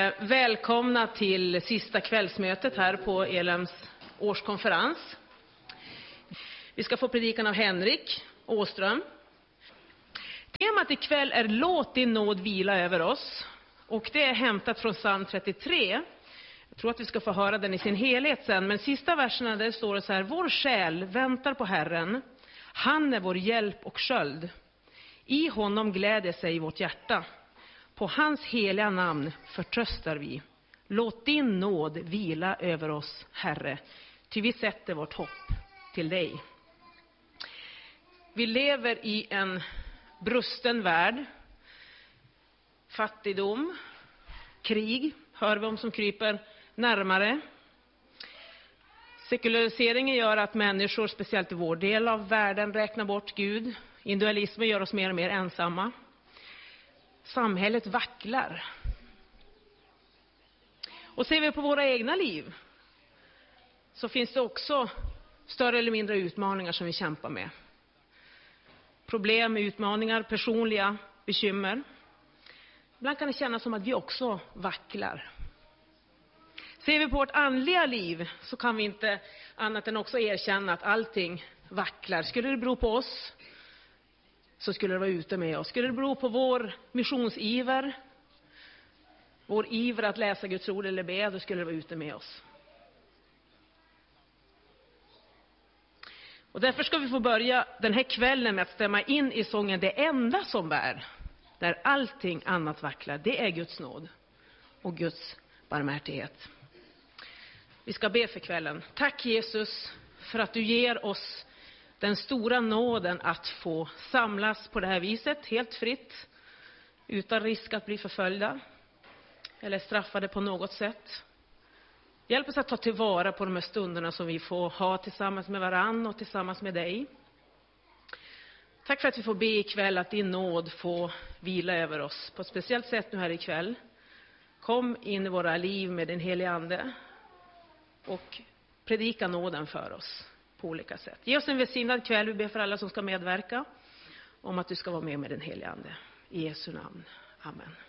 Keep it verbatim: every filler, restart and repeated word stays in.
Eh, välkomna till sista kvällsmötet här på Elhems årskonferens. Vi ska få predikan av Henrik Åström. Temat ikväll är låt din nåd vila över oss. Och det är hämtat från psalm trettiotre. Jag tror att vi ska få höra den i sin helhet sen. Men sista verserna där står det så här: vår själ väntar på Herren. Han är vår hjälp och sköld. I honom gläder sig vårt hjärta. På hans heliga namn förtröstar vi. Låt din nåd vila över oss, Herre. Ty vi sätter vårt hopp till dig. Vi lever i en brusten värld. Fattigdom, krig, hör vi om som kryper närmare. Sekulariseringen gör att människor, speciellt i vår del av världen, räknar bort Gud. Individualismen gör oss mer och mer ensamma. Samhället vacklar. Och ser vi på våra egna liv så finns det också större eller mindre utmaningar som vi kämpar med. Problem, utmaningar, personliga bekymmer. Ibland kan det kännas som att vi också vacklar. Ser vi på vårt andliga liv så kan vi inte annat än också erkänna att allting vacklar. Skulle det bero på oss så skulle det vara ute med oss. Skulle det bero på vår missionsiver, vår iver att läsa Guds ord eller be, då skulle det vara ute med oss. Och därför ska vi få börja den här kvällen med att stämma in i sången Det enda som bär, där allting annat vacklar. Det är Guds nåd och Guds barmhärtighet. Vi ska be för kvällen. Tack Jesus för att du ger oss den stora nåden att få samlas på det här viset, helt fritt, utan risk att bli förföljda eller straffade på något sätt. Hjälp oss att ta tillvara på de här stunderna som vi får ha tillsammans med varann och tillsammans med dig. Tack för att vi får be ikväll att din nåd får vila över oss på ett speciellt sätt nu här ikväll. Kom in i våra liv med din heliga ande och predika nåden för oss på olika sätt. Ge oss en välsignad kväll. Vi ber för alla som ska medverka om att du ska vara med med den heliga ande. I Jesu namn. Amen.